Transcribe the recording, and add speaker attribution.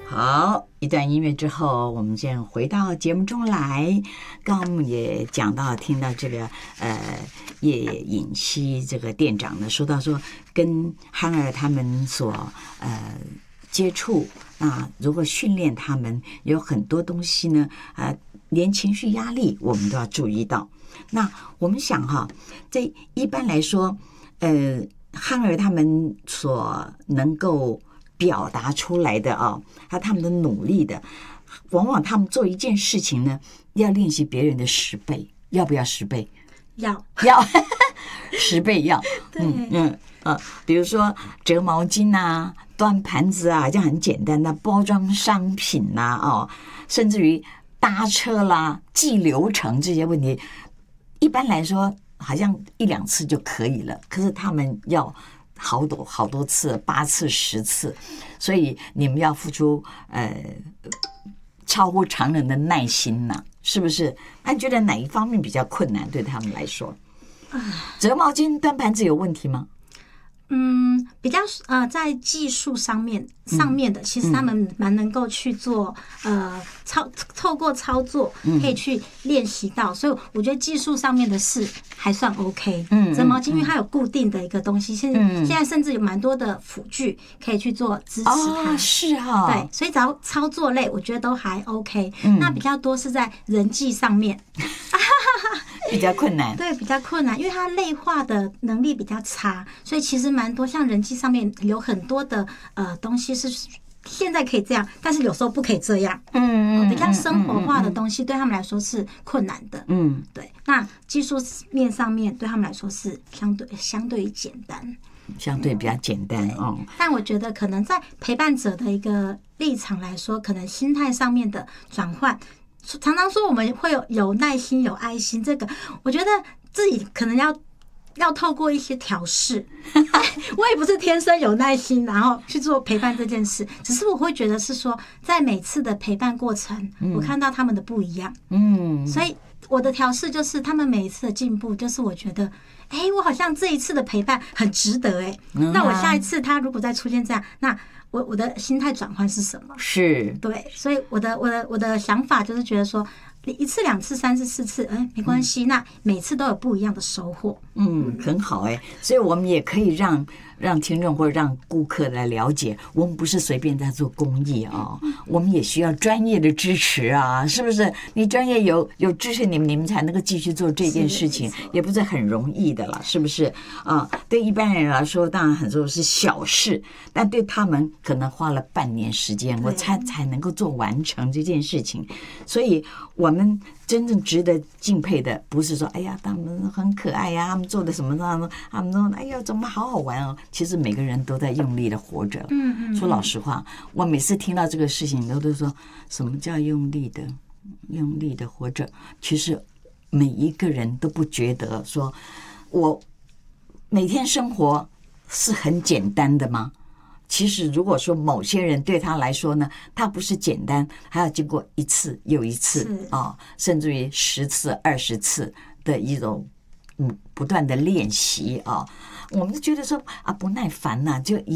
Speaker 1: 好，一段音乐之后，我们先回到节目中来。刚刚我们也讲到，听到这个叶颖熙这个店长呢，说到说跟憨儿他们所接触，那如果训练他们，有很多东西呢，连情绪压力我们都要注意到。那我们想哈，这一般来说，憨儿他们所能够表达出来的啊，还有他们的努力的，往往他们做一件事情呢，要练习别人的10倍，要不要10倍？
Speaker 2: 要
Speaker 1: 10倍要。比如说折毛巾啊、端盘子啊，这样很简单的包装商品啦，甚至于搭车啦、记流程这些问题，一般来说好像1、2次就可以了，可是他们要好多次，8次、10次，所以你们要付出超乎常人的耐心呐，是不是？那你觉得哪一方面比较困难对他们来说？折毛巾、端盘子有问题吗？
Speaker 2: 比较在技术上面的，其实他们蛮能够去做透过操作可以去练习到，所以我觉得技术上面的事还算 OK。折毛巾因为它有固定的一个东西，现在甚至有蛮多的辅具可以去做支持它。
Speaker 1: 是哈，
Speaker 2: 对，所以只要操作类，我觉得都还 OK。那比较多是在人际上面。
Speaker 1: 比较困难，
Speaker 2: 对，比较困难，因为他类化的能力比较差，所以其实蛮多像人际上面有很多的东西是现在可以这样，但是有时候不可以这样。比较生活化的东西对他们来说是困难的。对。那技术面上面对他们来说是相对于简单，
Speaker 1: 相对比较简单哦。
Speaker 2: 但我觉得可能在陪伴者的一个立场来说，可能心态上面的转换。常常说我们会有耐心、有爱心，这个我觉得自己可能要透过一些调试。我也不是天生有耐心，然后去做陪伴这件事，只是我会觉得是说，在每次的陪伴过程，我看到他们的不一样。所以我的调试就是他们每一次的进步，就是我觉得，我好像这一次的陪伴很值得。那我下一次他如果再出现这样，那我的心态转换是什么？
Speaker 1: 是
Speaker 2: 对，所以我的想法就是觉得说，1次、2次、3次、4次，没关系，那每次都有不一样的收获。
Speaker 1: 很好所以我们也可以让听众或者让顾客来了解，我们不是随便在做公益我们也需要专业的支持啊，是不是？你专业有支持你们才能够继续做这件事情，也不是很容易的了，是不是？对一般人来说，当然很多是小事，但对他们可能花了半年时间，我才能够做完成这件事情。所以我们真正值得敬佩的，不是说哎呀他们很可爱呀，他们做的什么呢？他们说哎呀怎么好好玩哦。其实每个人都在用力的活着。说老实话，我每次听到这个事情，都说什么叫用力的活着？其实每一个人都不觉得说，我每天生活是很简单的吗？其实如果说某些人对他来说呢，他不是简单，还要经过1次又1次甚至于10次、20次的一种不断的练习我们就觉得说不耐烦就